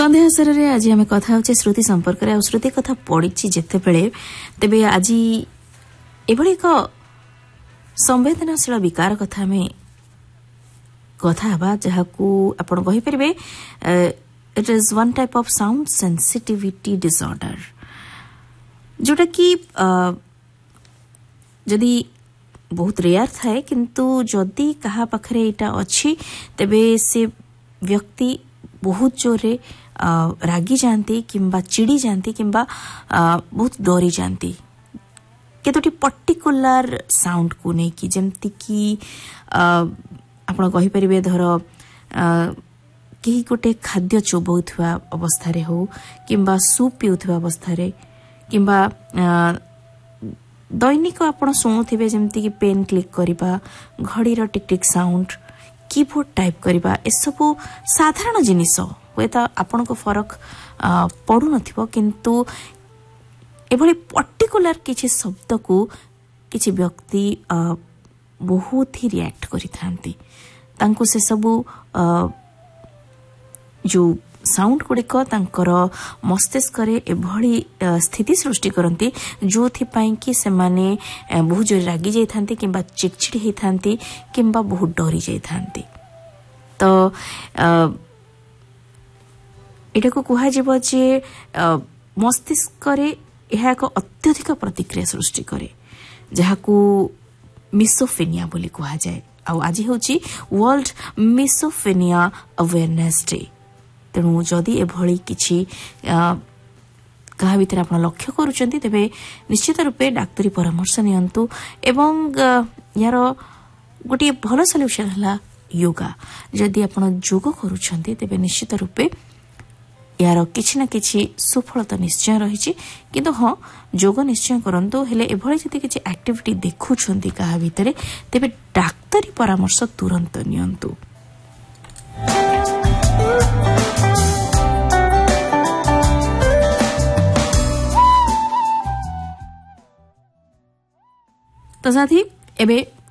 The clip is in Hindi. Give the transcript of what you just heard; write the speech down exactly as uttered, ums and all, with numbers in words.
संध्या असर रे आज आम कथा होचे श्रुति संपर्क रे श्रुति कथा पड़ी जेते बेले तेबे आज एभली एक संवेदनशील विकार कथा आम कथा हवा जहाकू आपण कहि परिबे it is one type of sound sensitivity disorder जोटा कि जदि बहुत रेयर थाए किंतु जदि कहा पाखरे एटा अछि तेबे से व्यक्ति बहुत जोरे रागी जाती किंबा चिड़ी जाती किंबा बहुत डरी जाती केतोटी पर्टिकुलर साउंड को नहीं कि जेमती कि आपण कहि परिबे धर केही गोटे खाद्य चोबौथुवा अवस्था रे हो किंबा सूप पिउथुवा अवस्था रे किंबा दैनिक आपण सुनुथिबे जेमती कि पेन क्लिक करिबा घड़ी रो टिक टिक साउंड कीबोर्ड टाइप करिबा ए सब साधारण जिनिस हुए तो आपण को फरक पड़ू नथिबो किंतु एभली पर्टिकुलर किछि शब्द को किछि व्यक्ति बहुत ही रिएक्ट करि थांती तांको से सब जो साउंड गुड़िक तांकर मस्तिष्क रे एभली स्थिति सृष्टि करती जो थी पाई कि से माने बहुत जोर रागी जाई थांती किंबा चिड़चिड़ी हे थांती किंबा बहुत डरी जाई थांती तो एटा को कुहा जीवो जे मस्तिष्क रे यह एक अत्यधिक प्रतिक्रिया सृष्टि करे जहाकू मिसोफेनिया बोली कुहा जाए आ आज होची वर्ल्ड मिसोफेनिया अवेयरनेस डे तेणु जदि एभली किछि कहा भितर आप लक्ष्य करुचंती तेबे निश्चित रूपे डाक्तरी परामर्श नियंतु एवं यार गोटे भल सल्यूशन हला योगा जदि आप जोग करुचंती तेबे निश्चित रूपे यार किछि ना किछि सुफलता निश्चय रही किंतु हाँ जोग निश्चय करंतु हेले एभली जदि किछि एक्टिविटी देखुछंती कहा भितर तेबे डाक्तरी परामर्श तुरंत नियंतु। तो साथी एबे